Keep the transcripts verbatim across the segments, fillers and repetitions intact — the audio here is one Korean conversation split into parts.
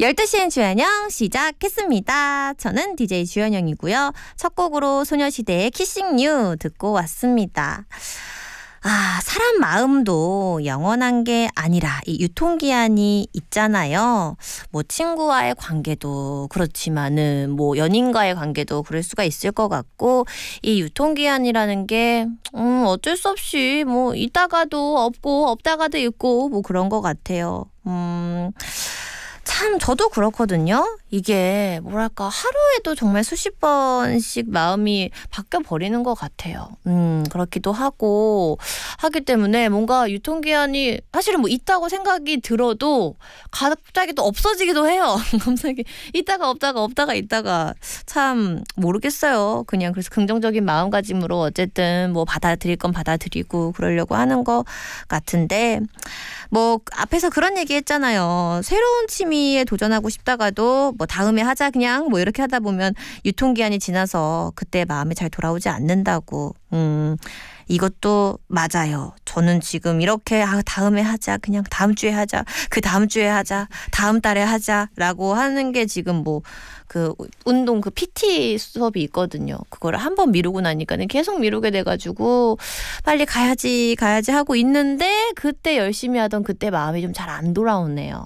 열두 시엔 주현영 시작했습니다. 저는 디제이 주현영이고요. 첫 곡으로 소녀시대의 키싱 유 듣고 왔습니다. 아, 사람 마음도 영원한 게 아니라 이 유통기한이 있잖아요. 뭐 친구와의 관계도 그렇지만은 뭐 연인과의 관계도 그럴 수가 있을 것 같고, 이 유통기한이라는 게 음, 어쩔 수 없이 뭐 있다가도 없고 없다가도 있고 뭐 그런 것 같아요. 음... 참 저도 그렇거든요. 이게 뭐랄까 하루에도 정말 수십 번씩 마음이 바뀌어 버리는 것 같아요. 음 그렇기도 하고 하기 때문에 뭔가 유통기한이 사실은 뭐 있다고 생각이 들어도 갑자기 또 없어지기도 해요. 갑자기 있다가 없다가 없다가 있다가 참 모르겠어요. 그냥 그래서 긍정적인 마음가짐으로 어쨌든 뭐 받아들일 건 받아들이고 그러려고 하는 것 같은데, 뭐 앞에서 그런 얘기 했잖아요. 새로운 취미에 도전하고 싶다가도 뭐 다음에 하자 그냥 뭐 이렇게 하다 보면 유통기한이 지나서 그때 마음이 잘 돌아오지 않는다고. 음 이것도 맞아요. 저는 지금 이렇게 아, 다음에 하자 그냥 다음 주에 하자 그 다음 주에 하자 다음 달에 하자라고 하는 게 지금 뭐 그 운동 그 피티 수업이 있거든요. 그거를 한 번 미루고 나니까는 계속 미루게 돼가지고 빨리 가야지 가야지 하고 있는데 그때 열심히 하던 그때 마음이 좀 잘 안 돌아오네요.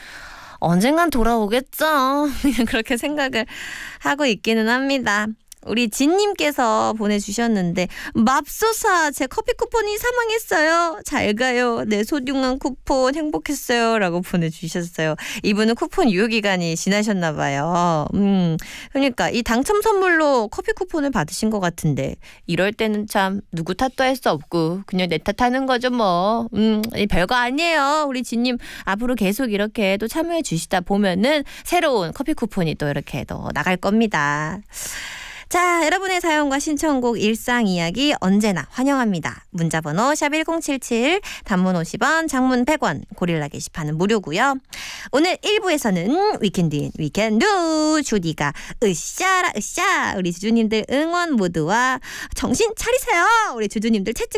언젠간 돌아오겠죠. 그냥 그렇게 생각을 하고 있기는 합니다. 우리 진님께서 보내주셨는데, 맙소사 제 커피 쿠폰이 사망했어요. 잘 가요. 내 소중한 쿠폰 행복했어요. 라고 보내주셨어요. 이분은 쿠폰 유효기간이 지나셨나 봐요. 음, 그러니까 이 당첨 선물로 커피 쿠폰을 받으신 것 같은데 이럴 때는 참 누구 탓도 할 수 없고 그냥 내 탓하는 거죠 뭐. 음, 별거 아니에요. 우리 진님 앞으로 계속 이렇게 또 참여해 주시다 보면은 새로운 커피 쿠폰이 또 이렇게 또 나갈 겁니다. 자, 여러분의 사연과 신청곡 일상이야기 언제나 환영합니다. 문자번호 샵 일공칠칠, 단문 오십 원, 장문 백 원, 고릴라 게시판은 무료고요. 오늘 일 부에서는 위켄드인 위켄드 주디가 으쌰라 으쌰 우리 주주님들 응원 모드와 정신 차리세요. 우리 주주님들 채찍